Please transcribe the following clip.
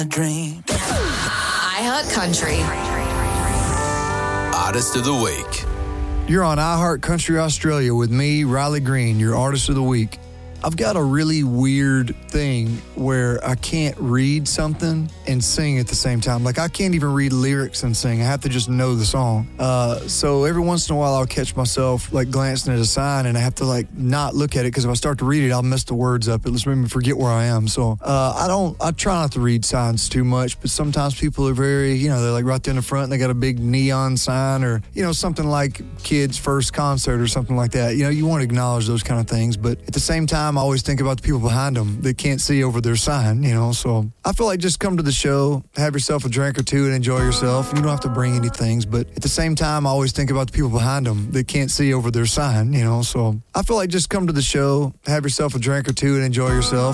dream. iHeart Country. Artist of the Week. You're on iHeart Country Australia with me, Riley Green, your Artist of the Week. I've got a really weird thing where I can't read something and sing at the same time. Like, I can't even read lyrics and sing. I have to just know the song. So every once in a while, I'll catch myself, like, glancing at a sign, and I have to, like, not look at it, because if I start to read it, I'll mess the words up. It'll just make me forget where I am. So I try not to read signs too much, but sometimes people are very, they're, like, right there in the front, and they got a big neon sign, or, something like kids' first concert or something like that. You want to acknowledge those kind of things, but at the same time, I always think about the people behind them that can't see over their sign, so I feel like just come to the show, have yourself a drink or two and enjoy yourself. You don't have to bring any things, but at the same time, I always think about the people behind them that can't see over their sign, so I feel like just come to the show, have yourself a drink or two and enjoy yourself.